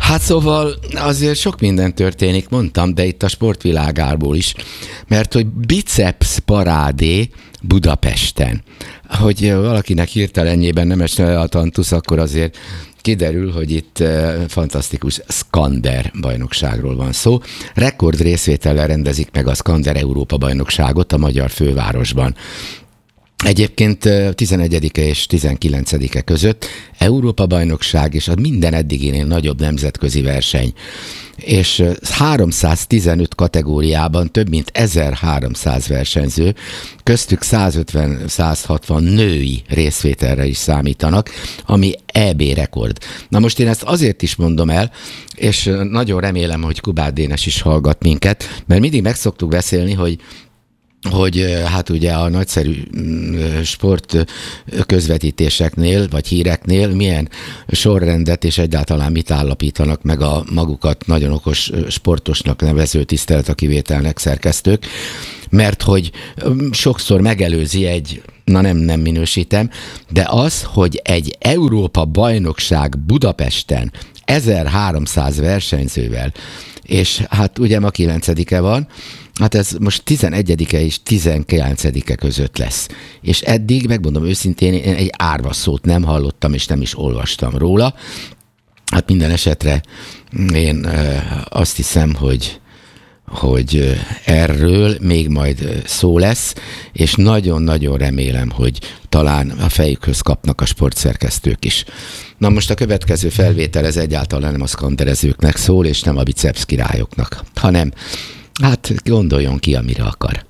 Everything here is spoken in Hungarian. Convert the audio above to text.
Hát szóval azért sok minden történik, mondtam, de itt a sportvilágából is, mert hogy biceps parádé Budapesten. Hogy valakinek hirtelenjében nem esne le a tantusz, akkor azért kiderül, hogy itt fantasztikus Skander bajnokságról van szó. Rekord részvétellel rendezik meg a Skander Európa bajnokságot a magyar fővárosban. Egyébként 11-e és 19-e között Európa-bajnokság és a minden eddiginél nagyobb nemzetközi verseny. És 315 kategóriában több mint 1300 versenyző, köztük 150-160 női részvételre is számítanak, ami EB rekord. Na most én ezt azért is mondom el, és nagyon remélem, hogy Kubát Dénes is hallgat minket, mert mindig meg szoktuk beszélni, hogy hát ugye a nagyszerű sport közvetítéseknél, vagy híreknél milyen sorrendet és egyáltalán mit állapítanak meg a magukat nagyon okos sportosnak nevező tiszteletakivételnek szerkesztők, mert hogy sokszor megelőzi nem minősítem, de az, hogy egy Európa-bajnokság Budapesten 1300 versenyzővel, és hát ugye ma 9-e van, hát ez most 11-e és 19-e között lesz. És eddig, megmondom őszintén, én egy árva szót nem hallottam, és nem is olvastam róla. Hát minden esetre én azt hiszem, hogy erről még majd szó lesz, és nagyon-nagyon remélem, hogy talán a fejükhöz kapnak a sportszerkesztők is. Na most a következő felvétel ez egyáltalán nem a szkanderezőknek szól, és nem a biceps királyoknak, hanem hát gondoljon ki, amire akar.